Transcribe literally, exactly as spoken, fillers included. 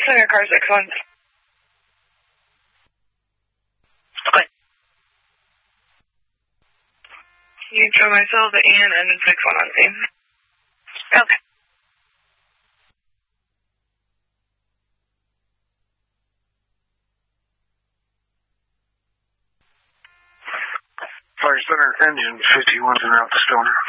clear car six one. Okay. You drove myself and engine six one on scene. Okay. Fire Center, engine fifty-one's en route to Stoner.